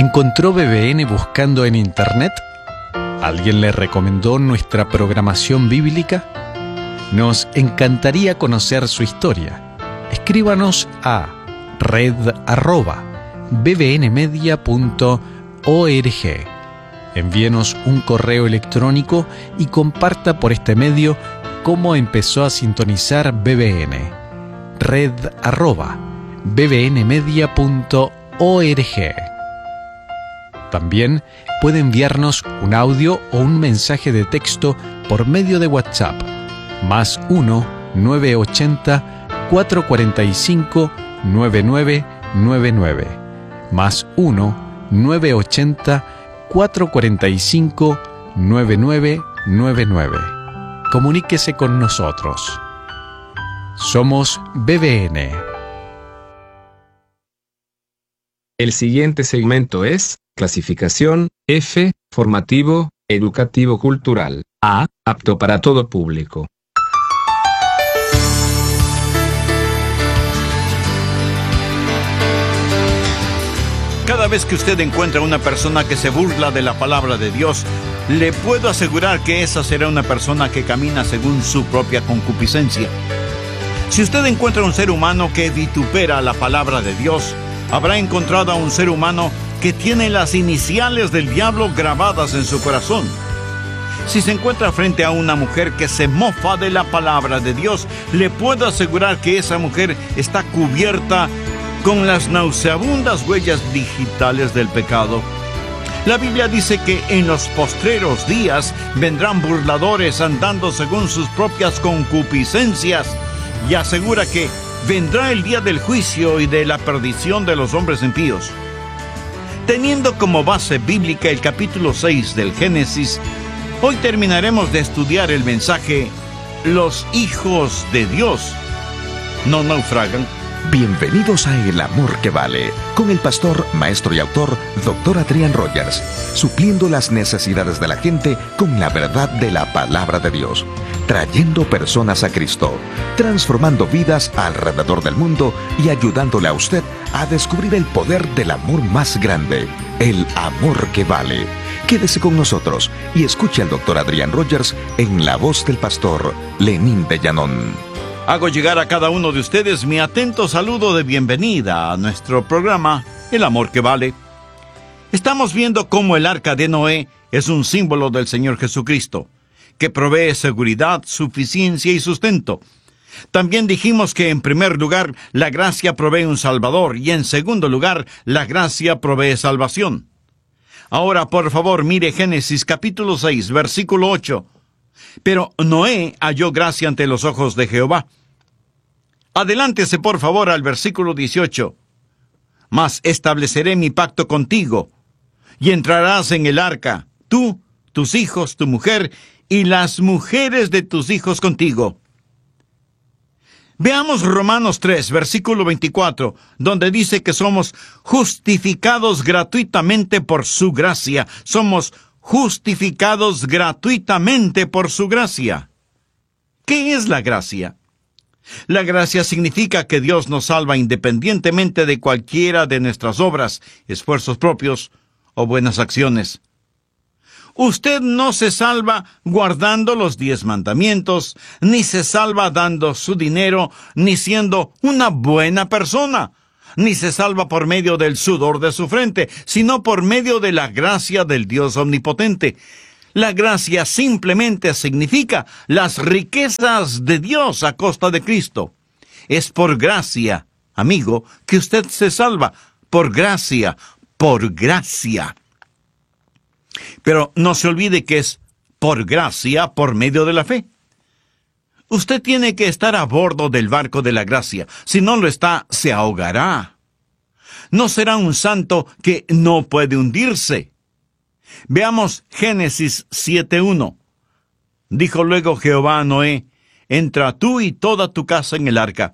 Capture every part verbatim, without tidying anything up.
¿Encontró B B N buscando en Internet? ¿Alguien le recomendó nuestra programación bíblica? Nos encantaría conocer su historia. Escríbanos a red arroba b b n media punto org. Envíenos un correo electrónico y comparta por este medio cómo empezó a sintonizar B B N. red arroba b b n media punto org. También puede enviarnos un audio o un mensaje de texto por medio de WhatsApp, más uno nueve ochenta, cuatro cuarenta y cinco, nueve nueve nueve nueve, más uno nueve ochenta, cuatro cuarenta y cinco, nueve nueve nueve nueve. Comuníquese con nosotros. Somos B B N. El siguiente segmento es clasificación F, formativo, educativo cultural. A, apto para todo público. Cada vez que usted encuentra una persona que se burla de la palabra de Dios, le puedo asegurar que esa será una persona que camina según su propia concupiscencia. Si usted encuentra un ser humano que vitupera la palabra de Dios, habrá encontrado a un ser humano que tiene las iniciales del diablo grabadas en su corazón. Si se encuentra frente a una mujer que se mofa de la palabra de Dios, le puedo asegurar que esa mujer está cubierta con las nauseabundas huellas digitales del pecado. La Biblia dice que en los postreros días vendrán burladores andando según sus propias concupiscencias, y asegura que vendrá el día del juicio y de la perdición de los hombres impíos. Teniendo como base bíblica el capítulo seis del Génesis, hoy terminaremos de estudiar el mensaje: los hijos de Dios no naufragan. Bienvenidos a El Amor que Vale, con el pastor, maestro y autor, doctor Adrián Rogers, supliendo las necesidades de la gente con la verdad de la palabra de Dios, trayendo personas a Cristo, transformando vidas alrededor del mundo y ayudándole a usted a descubrir el poder del amor más grande, el amor que vale. Quédese con nosotros y escuche al doctor Adrián Rogers en la voz del pastor Lenín de Llanón. Hago llegar a cada uno de ustedes mi atento saludo de bienvenida a nuestro programa El Amor que Vale. Estamos viendo cómo el arca de Noé es un símbolo del Señor Jesucristo, que provee seguridad, suficiencia y sustento. También dijimos que en primer lugar la gracia provee un Salvador y en segundo lugar la gracia provee salvación. Ahora por favor mire Génesis capítulo seis versículo ocho. Pero Noé halló gracia ante los ojos de Jehová. Adelántese por favor al versículo dieciocho. Mas estableceré mi pacto contigo, y entrarás en el arca, tú, tus hijos, tu mujer, y las mujeres de tus hijos contigo. Veamos Romanos tres, versículo veinticuatro, donde dice que somos justificados gratuitamente por su gracia. Somos justificados gratuitamente por su gracia. ¿Qué es la gracia? La gracia significa que Dios nos salva independientemente de cualquiera de nuestras obras, esfuerzos propios o buenas acciones. Usted no se salva guardando los diez mandamientos, ni se salva dando su dinero, ni siendo una buena persona, ni se salva por medio del sudor de su frente, sino por medio de la gracia del Dios omnipotente. La gracia simplemente significa las riquezas de Dios a costa de Cristo. Es por gracia, amigo, que usted se salva. Por gracia, por gracia. Pero no se olvide que es por gracia, por medio de la fe. Usted tiene que estar a bordo del barco de la gracia. Si no lo está, se ahogará. No será un santo que no puede hundirse. Veamos Génesis siete uno. Dijo luego Jehová a Noé: entra tú y toda tu casa en el arca.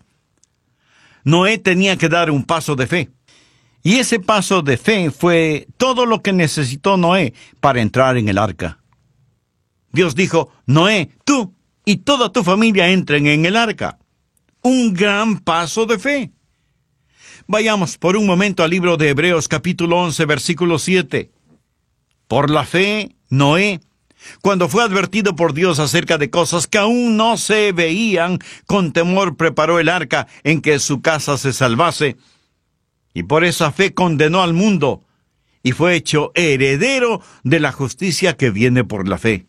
Noé tenía que dar un paso de fe. Y ese paso de fe fue todo lo que necesitó Noé para entrar en el arca. Dios dijo: Noé, tú y toda tu familia entren en el arca. Un gran paso de fe. Vayamos por un momento al libro de Hebreos capítulo once, versículo siete. Por la fe, Noé, cuando fue advertido por Dios acerca de cosas que aún no se veían, con temor preparó el arca en que su casa se salvase, y por esa fe condenó al mundo, y fue hecho heredero de la justicia que viene por la fe.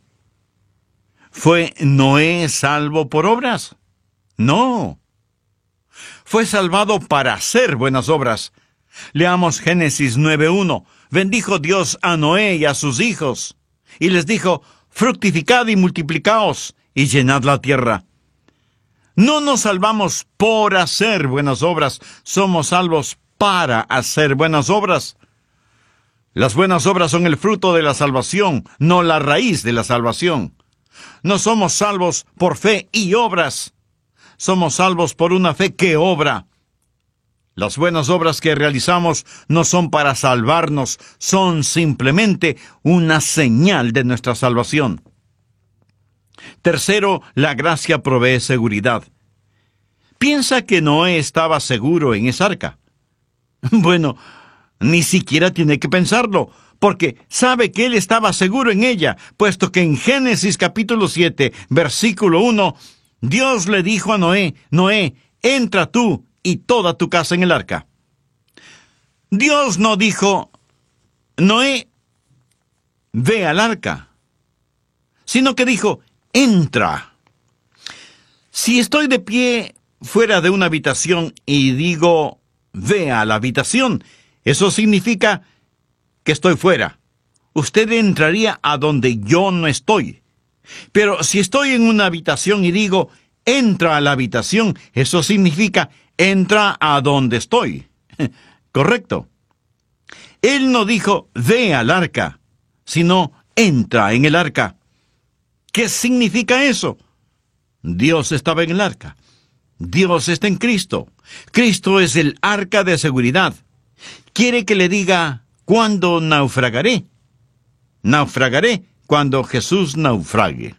¿Fue Noé salvo por obras? No. Fue salvado para hacer buenas obras. Leamos Génesis nueve uno. Bendijo Dios a Noé y a sus hijos, y les dijo: fructificad y multiplicaos, y llenad la tierra. No nos salvamos por hacer buenas obras, somos salvos para hacer buenas obras. Las buenas obras son el fruto de la salvación, no la raíz de la salvación. No somos salvos por fe y obras. Somos salvos por una fe que obra. Las buenas obras que realizamos no son para salvarnos, son simplemente una señal de nuestra salvación. Tercero, la gracia provee seguridad. ¿Piensa que Noé estaba seguro en esa arca? Bueno, ni siquiera tiene que pensarlo, porque sabe que él estaba seguro en ella, puesto que en Génesis capítulo siete, versículo uno, Dios le dijo a Noé: Noé, entra tú y toda tu casa en el arca. Dios no dijo: Noé, ve al arca, sino que dijo: entra. Si estoy de pie fuera de una habitación y digo: ve a la habitación, eso significa que estoy fuera. Usted entraría a donde yo no estoy. Pero si estoy en una habitación y digo: entra a la habitación, eso significa: entra a donde estoy. Correcto. Él no dijo: ve al arca, sino entra en el arca. ¿Qué significa eso? Dios estaba en el arca. Dios está en Cristo. Cristo es el arca de seguridad. ¿Quiere que le diga cuándo naufragaré? Naufragaré cuando Jesús naufrague.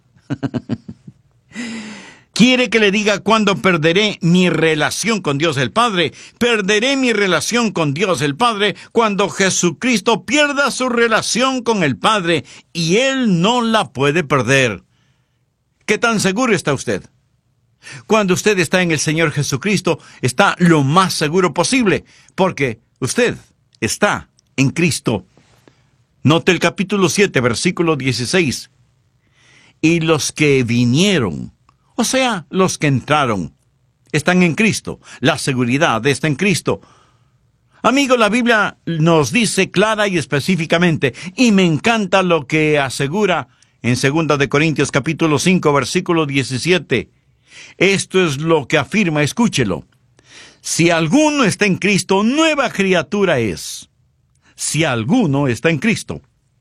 ¿Quiere que le diga cuándo perderé mi relación con Dios el Padre? Perderé mi relación con Dios el Padre cuando Jesucristo pierda su relación con el Padre, y Él no la puede perder. ¿Qué tan seguro está usted? Cuando usted está en el Señor Jesucristo, está lo más seguro posible, porque usted está en Cristo. Note el capítulo siete, versículo dieciséis. Y los que vinieron, o sea, los que entraron, están en Cristo. La seguridad está en Cristo. Amigo, la Biblia nos dice clara y específicamente, y me encanta lo que asegura en segunda de Corintios capítulo cinco, versículo diecisiete. Esto es lo que afirma, escúchelo. Si alguno está en Cristo, nueva criatura es. Si alguno está en Cristo.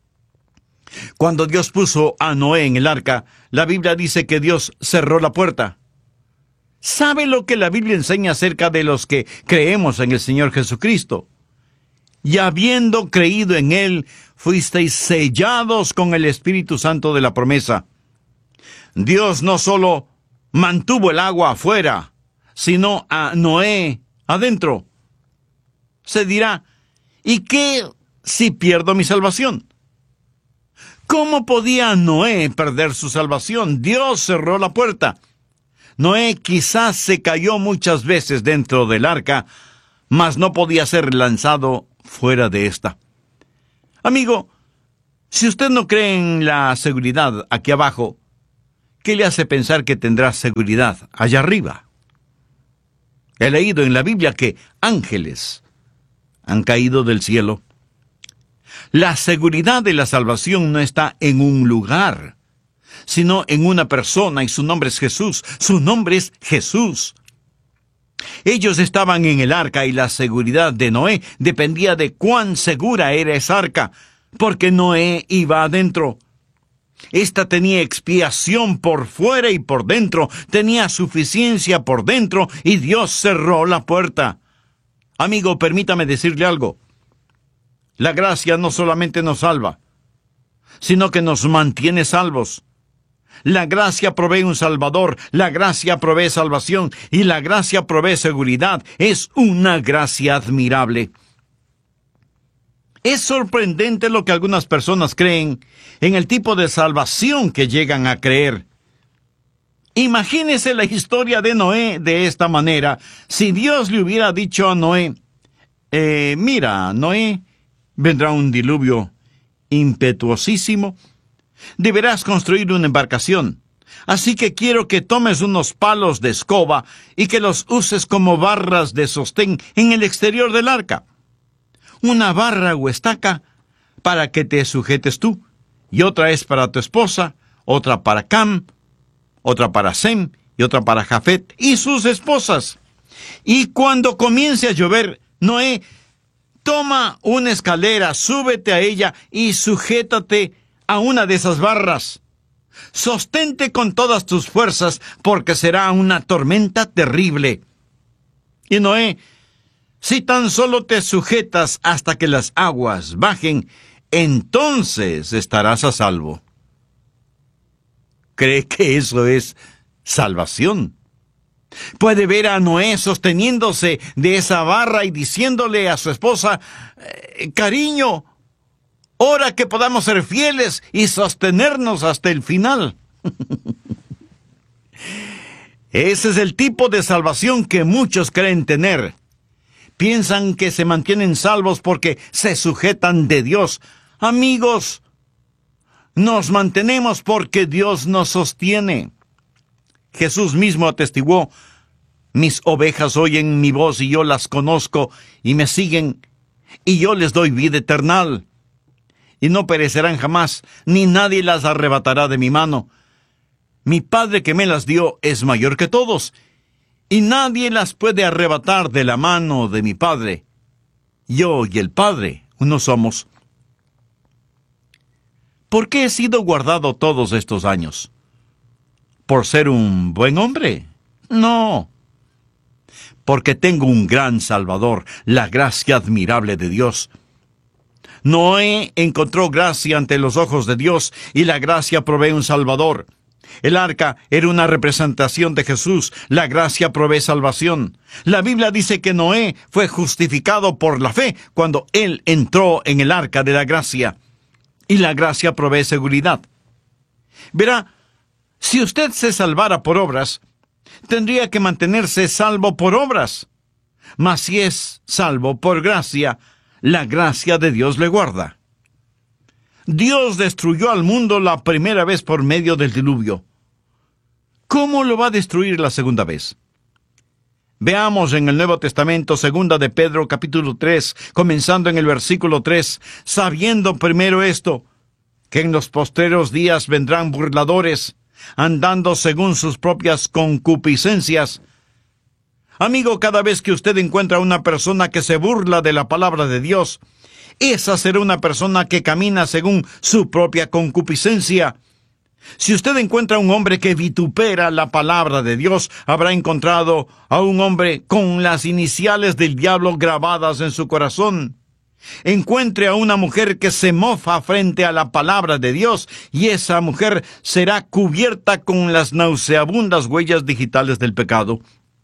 Cuando Dios puso a Noé en el arca, la Biblia dice que Dios cerró la puerta. ¿Sabe lo que la Biblia enseña acerca de los que creemos en el Señor Jesucristo? Y habiendo creído en Él, fuisteis sellados con el Espíritu Santo de la promesa. Dios no solo mantuvo el agua afuera, sino a Noé adentro. Se dirá: ¿y qué si pierdo mi salvación? ¿Cómo podía Noé perder su salvación? Dios cerró la puerta. Noé quizás se cayó muchas veces dentro del arca, mas no podía ser lanzado fuera de esta. Amigo, si usted no cree en la seguridad aquí abajo, ¿qué le hace pensar que tendrá seguridad allá arriba? He leído en la Biblia que ángeles han caído del cielo. La seguridad de la salvación no está en un lugar, sino en una persona, y su nombre es Jesús. Su nombre es Jesús. Ellos estaban en el arca y la seguridad de Noé dependía de cuán segura era esa arca, porque Noé iba adentro. Esta tenía expiación por fuera y por dentro, tenía suficiencia por dentro, y Dios cerró la puerta. Amigo, permítame decirle algo. La gracia no solamente nos salva, sino que nos mantiene salvos. La gracia provee un Salvador, la gracia provee salvación y la gracia provee seguridad. Es una gracia admirable. Es sorprendente lo que algunas personas creen en el tipo de salvación que llegan a creer. Imagínese la historia de Noé de esta manera. Si Dios le hubiera dicho a Noé, eh, mira, Noé, vendrá un diluvio impetuosísimo. Deberás construir una embarcación. Así que quiero que tomes unos palos de escoba y que los uses como barras de sostén en el exterior del arca. Una barra o estaca para que te sujetes tú, y otra es para tu esposa, otra para Cam, otra para Sem, y otra para Jafet y sus esposas. Y cuando comience a llover, Noé, toma una escalera, súbete a ella y sujétate a una de esas barras. Sostente con todas tus fuerzas, porque será una tormenta terrible. Y Noé, si tan solo te sujetas hasta que las aguas bajen, entonces estarás a salvo. ¿Cree que eso es salvación? Puede ver a Noé sosteniéndose de esa barra y diciéndole a su esposa, eh, cariño, ora que podamos ser fieles y sostenernos hasta el final. Ese es el tipo de salvación que muchos creen tener. Piensan que se mantienen salvos porque se sujetan de Dios. Amigos, nos mantenemos porque Dios nos sostiene. Jesús mismo atestiguó, mis ovejas oyen mi voz y yo las conozco y me siguen, y yo les doy vida eterna. Y no perecerán jamás, ni nadie las arrebatará de mi mano. Mi Padre que me las dio es mayor que todos, y nadie las puede arrebatar de la mano de mi Padre. Yo y el Padre, uno somos. ¿Por qué he sido guardado todos estos años? ¿Por ser un buen hombre? No. Porque tengo un gran Salvador, la gracia admirable de Dios. Noé encontró gracia ante los ojos de Dios, y la gracia provee un Salvador. El arca era una representación de Jesús. La gracia provee salvación. La Biblia dice que Noé fue justificado por la fe cuando él entró en el arca de la gracia. Y la gracia provee seguridad. Verá, si usted se salvara por obras, tendría que mantenerse salvo por obras. Mas si es salvo por gracia, la gracia de Dios le guarda. Dios destruyó al mundo la primera vez por medio del diluvio. ¿Cómo lo va a destruir la segunda vez? Veamos en el Nuevo Testamento, segunda de Pedro, capítulo tres, comenzando en el versículo tres, sabiendo primero esto, que en los postreros días vendrán burladores, andando según sus propias concupiscencias. Amigo, cada vez que usted encuentra una persona que se burla de la palabra de Dios, esa será una persona que camina según su propia concupiscencia. Si usted encuentra a un hombre que vitupera la palabra de Dios, habrá encontrado a un hombre con las iniciales del diablo grabadas en su corazón. Encuentre a una mujer que se mofa frente a la palabra de Dios, y esa mujer será cubierta con las nauseabundas huellas digitales del pecado.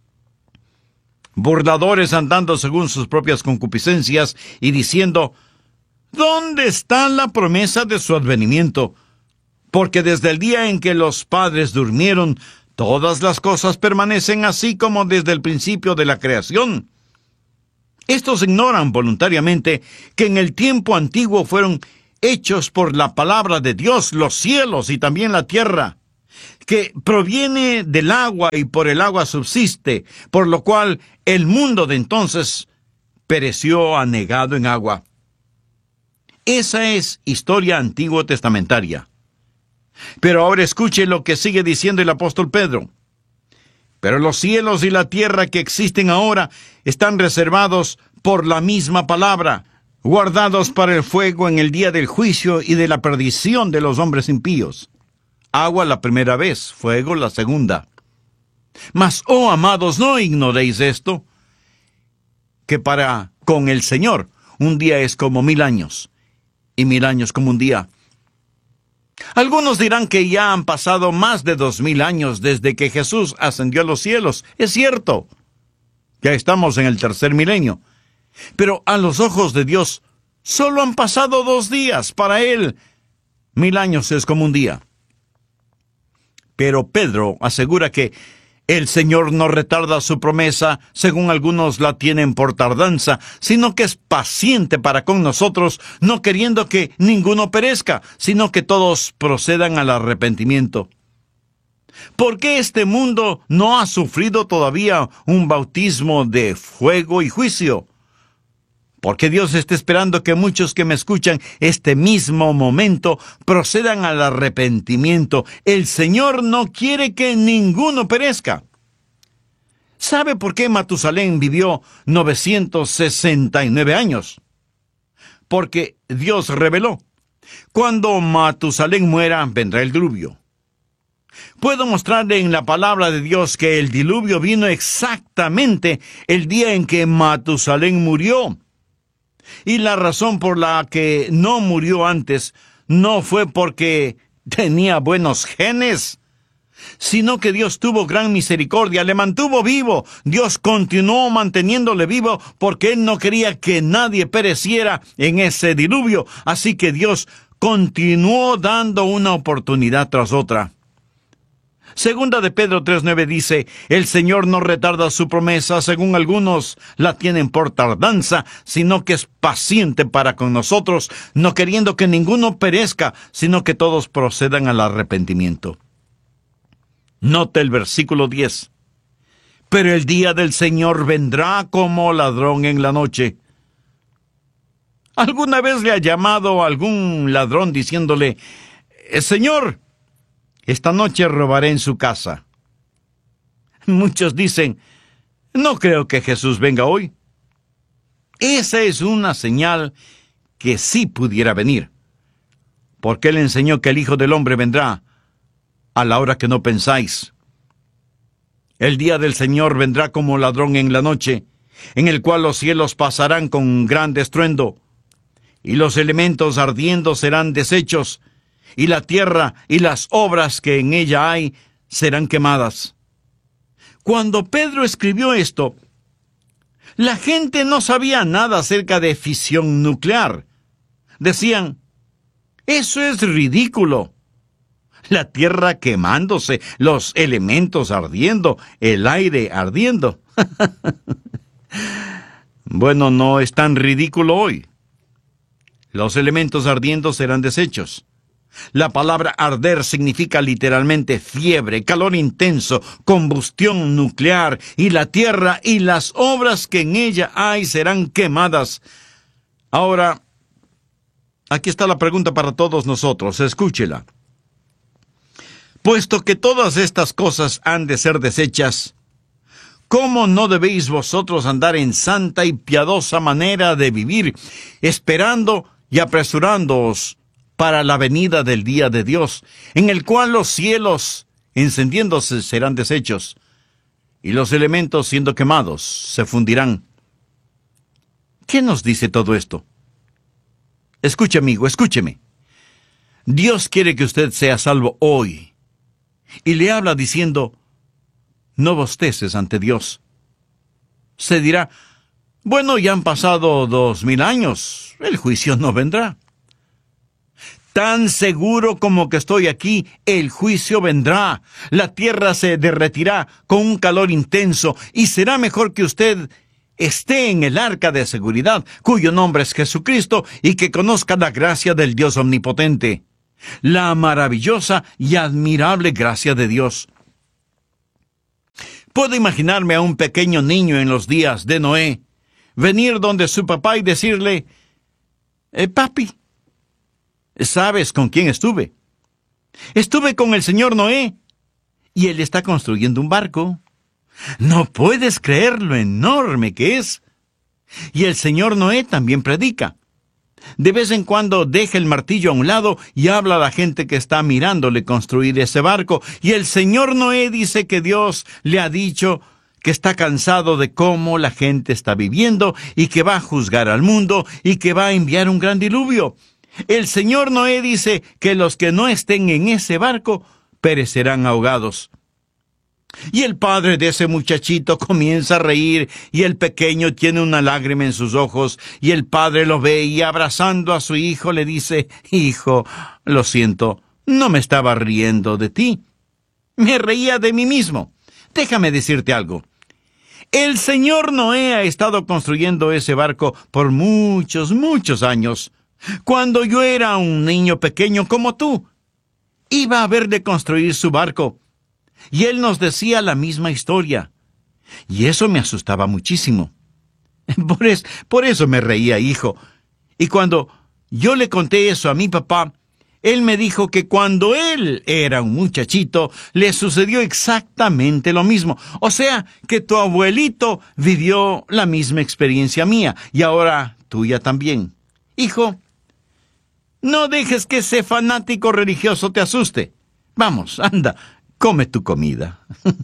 Burladores andando según sus propias concupiscencias y diciendo, ¿dónde está la promesa de su advenimiento? Porque desde el día en que los padres durmieron, todas las cosas permanecen así como desde el principio de la creación. Estos ignoran voluntariamente que en el tiempo antiguo fueron hechos por la palabra de Dios los cielos y también la tierra, que proviene del agua y por el agua subsiste, por lo cual el mundo de entonces pereció anegado en agua. Esa es historia antiguo testamentaria. Pero ahora escuche lo que sigue diciendo el apóstol Pedro. Pero los cielos y la tierra que existen ahora están reservados por la misma palabra, guardados para el fuego en el día del juicio y de la perdición de los hombres impíos. Agua la primera vez, fuego la segunda. Mas, oh amados, no ignoréis esto, que para con el Señor un día es como mil años, y mil años como un día. Algunos dirán que ya han pasado más de dos mil años desde que Jesús ascendió a los cielos. Es cierto. Ya estamos en el tercer milenio. Pero a los ojos de Dios, solo han pasado dos días. Para Él, mil años es como un día. Pero Pedro asegura que el Señor no retarda su promesa, según algunos la tienen por tardanza, sino que es paciente para con nosotros, no queriendo que ninguno perezca, sino que todos procedan al arrepentimiento. ¿Por qué este mundo no ha sufrido todavía un bautismo de fuego y juicio? Porque Dios está esperando que muchos que me escuchan este mismo momento procedan al arrepentimiento. El Señor no quiere que ninguno perezca. ¿Sabe por qué Matusalén vivió novecientos sesenta y nueve años? Porque Dios reveló: cuando Matusalén muera, vendrá el diluvio. Puedo mostrarle en la palabra de Dios que el diluvio vino exactamente el día en que Matusalén murió. Y la razón por la que no murió antes no fue porque tenía buenos genes, sino que Dios tuvo gran misericordia, le mantuvo vivo. Dios continuó manteniéndole vivo porque Él no quería que nadie pereciera en ese diluvio. Así que Dios continuó dando una oportunidad tras otra. Segunda de Pedro tres nueve dice: el Señor no retarda su promesa, según algunos la tienen por tardanza, sino que es paciente para con nosotros, no queriendo que ninguno perezca, sino que todos procedan al arrepentimiento. Note el versículo diez. Pero el día del Señor vendrá como ladrón en la noche. ¿Alguna vez le ha llamado a algún ladrón diciéndole: Señor, esta noche robaré en su casa? Muchos dicen: no creo que Jesús venga hoy. Esa es una señal que sí pudiera venir, porque Él enseñó que el Hijo del Hombre vendrá a la hora que no pensáis. El día del Señor vendrá como ladrón en la noche, en el cual los cielos pasarán con gran estruendo, y los elementos ardiendo serán deshechos, y la tierra y las obras que en ella hay serán quemadas. Cuando Pedro escribió esto, la gente no sabía nada acerca de fisión nuclear. Decían: eso es ridículo. La tierra quemándose, los elementos ardiendo, el aire ardiendo. Bueno, no es tan ridículo hoy. Los elementos ardiendo serán deshechos. La palabra arder significa literalmente fiebre, calor intenso, combustión nuclear, y la tierra y las obras que en ella hay serán quemadas. Ahora, aquí está la pregunta para todos nosotros, escúchela. Puesto que todas estas cosas han de ser deshechas, ¿cómo no debéis vosotros andar en santa y piadosa manera de vivir, esperando y apresurándoos para la venida del día de Dios, en el cual los cielos, encendiéndose, serán deshechos, y los elementos, siendo quemados, se fundirán? ¿Qué nos dice todo esto? Escuche, amigo, escúcheme. Dios quiere que usted sea salvo hoy, y le habla diciendo: no bosteces ante Dios. Se dirá: bueno, ya han pasado dos mil años, el juicio no vendrá. Tan seguro como que estoy aquí, el juicio vendrá. La tierra se derretirá con un calor intenso, y será mejor que usted esté en el arca de seguridad, cuyo nombre es Jesucristo, y que conozca la gracia del Dios omnipotente, la maravillosa y admirable gracia de Dios. Puedo imaginarme a un pequeño niño en los días de Noé venir donde su papá y decirle: eh, papi, ¿sabes con quién estuve? Estuve con el señor Noé, y él está construyendo un barco. No puedes creer lo enorme que es. Y el señor Noé también predica. De vez en cuando deja el martillo a un lado y habla a la gente que está mirándole construir ese barco. Y el señor Noé dice que Dios le ha dicho que está cansado de cómo la gente está viviendo, y que va a juzgar al mundo, y que va a enviar un gran diluvio. El señor Noé dice que los que no estén en ese barco perecerán ahogados. Y el padre de ese muchachito comienza a reír, y el pequeño tiene una lágrima en sus ojos, y el padre lo ve y abrazando a su hijo le dice: hijo, lo siento, no me estaba riendo de ti. Me reía de mí mismo. Déjame decirte algo. El señor Noé ha estado construyendo ese barco por muchos, muchos años. Cuando yo era un niño pequeño como tú, iba a verle construir su barco. Y él nos decía la misma historia. Y eso me asustaba muchísimo. Por, es, por eso me reía, hijo. Y cuando yo le conté eso a mi papá, él me dijo que cuando él era un muchachito, le sucedió exactamente lo mismo. O sea, que tu abuelito vivió la misma experiencia mía, y ahora tuya también. Hijo, no dejes que ese fanático religioso te asuste. Vamos, anda, come tu comida.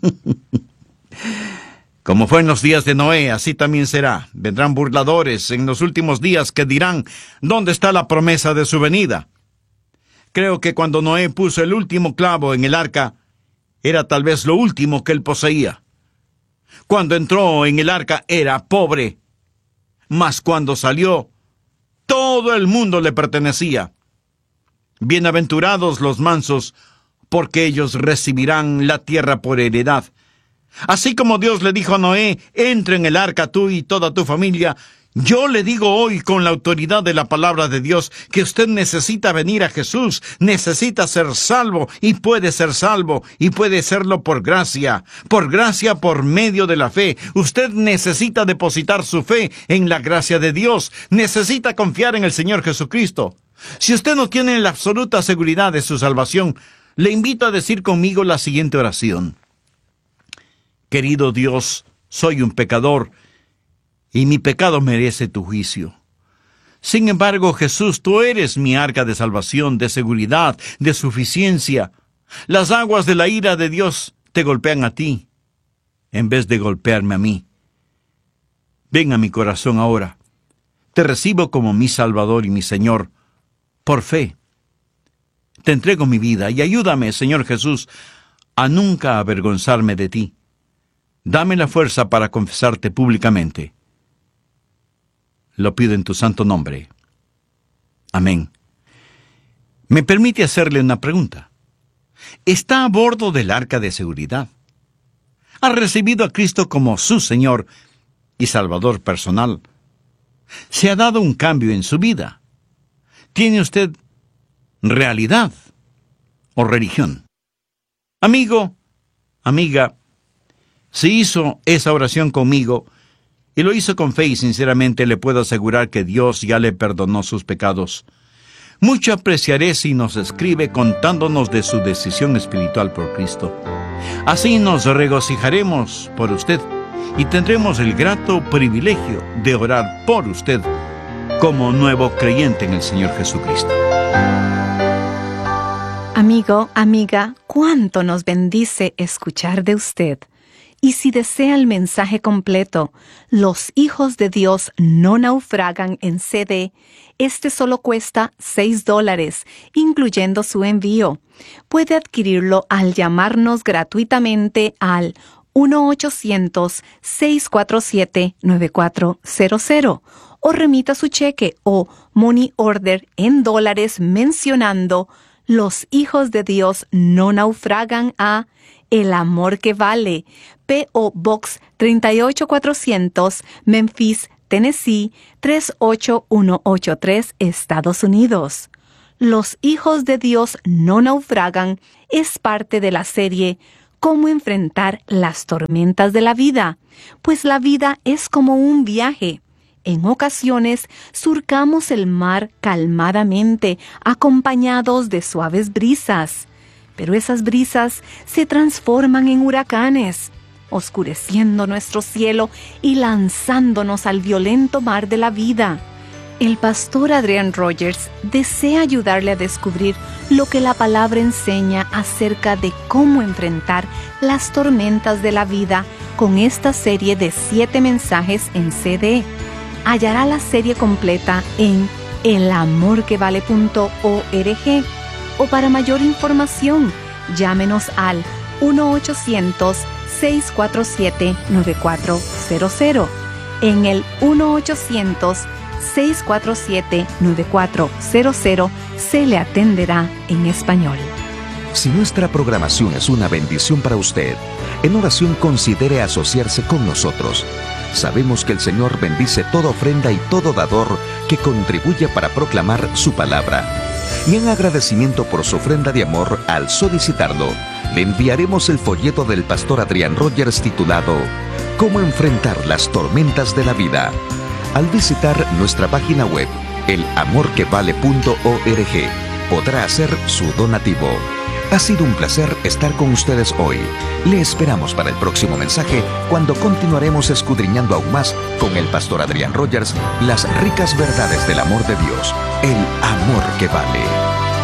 Como fue en los días de Noé, así también será. Vendrán burladores en los últimos días que dirán: ¿dónde está la promesa de su venida? Creo que cuando Noé puso el último clavo en el arca, era tal vez lo último que él poseía. Cuando entró en el arca era pobre, mas cuando salió, todo el mundo le pertenecía. Bienaventurados los mansos, porque ellos recibirán la tierra por heredad. Así como Dios le dijo a Noé: entra en el arca tú y toda tu familia, yo le digo hoy con la autoridad de la palabra de Dios que usted necesita venir a Jesús, necesita ser salvo, y puede ser salvo, y puede serlo por gracia, por gracia por medio de la fe. Usted necesita depositar su fe en la gracia de Dios, necesita confiar en el Señor Jesucristo. Si usted no tiene la absoluta seguridad de su salvación, le invito a decir conmigo la siguiente oración: querido Dios, soy un pecador, y mi pecado merece tu juicio. Sin embargo, Jesús, tú eres mi arca de salvación, de seguridad, de suficiencia. Las aguas de la ira de Dios te golpean a ti, en vez de golpearme a mí. Ven a mi corazón ahora. Te recibo como mi Salvador y mi Señor, por fe. Te entrego mi vida y ayúdame, Señor Jesús, a nunca avergonzarme de ti. Dame la fuerza para confesarte públicamente. Lo pido en tu santo nombre. Amén. ¿Me permite hacerle una pregunta? ¿Está a bordo del arca de seguridad? ¿Ha recibido a Cristo como su Señor y Salvador personal? ¿Se ha dado un cambio en su vida? ¿Tiene usted realidad o religión? Amigo, amiga, si hizo esa oración conmigo y lo hizo con fe y sinceramente, le puedo asegurar que Dios ya le perdonó sus pecados. Mucho apreciaré si nos escribe contándonos de su decisión espiritual por Cristo. Así nos regocijaremos por usted y tendremos el grato privilegio de orar por usted como nuevo creyente en el Señor Jesucristo. Amigo, amiga, cuánto nos bendice escuchar de usted. Y si desea el mensaje completo, Los hijos de Dios no naufragan en C D, este solo cuesta seis dólares, incluyendo su envío. Puede adquirirlo al llamarnos gratuitamente al uno ochocientos, seis cuatro siete, nueve cuatro cero cero o remita su cheque o money order en dólares mencionando Los hijos de Dios no naufragan a El Amor que Vale, P O Box treinta y ocho cuatrocientos, Memphis, Tennessee tres ocho uno ocho tres, Estados Unidos. Los hijos de Dios no naufragan es parte de la serie Cómo enfrentar las tormentas de la vida, pues la vida es como un viaje. En ocasiones surcamos el mar calmadamente, acompañados de suaves brisas. Pero esas brisas se transforman en huracanes, oscureciendo nuestro cielo y lanzándonos al violento mar de la vida. El pastor Adrian Rogers desea ayudarle a descubrir lo que la palabra enseña acerca de cómo enfrentar las tormentas de la vida con esta serie de siete mensajes en C D. Hallará la serie completa en el amor que vale punto org, o para mayor información, llámenos al uno ochocientos, seis cuatro siete, nueve cuatro cero cero. En el uno ochocientos, seis cuatro siete, nueve cuatro cero cero se le atenderá en español. Si nuestra programación es una bendición para usted, en oración considere asociarse con nosotros. Sabemos que el Señor bendice toda ofrenda y todo dador que contribuye para proclamar su palabra. Y en agradecimiento por su ofrenda de amor, al solicitarlo, le enviaremos el folleto del pastor Adrián Rogers titulado ¿Cómo enfrentar las tormentas de la vida? Al visitar nuestra página web, el amor que vale punto org, podrá hacer su donativo. Ha sido un placer estar con ustedes hoy. Le esperamos para el próximo mensaje, cuando continuaremos escudriñando aún más con el pastor Adrián Rogers las ricas verdades del amor de Dios, el amor que vale.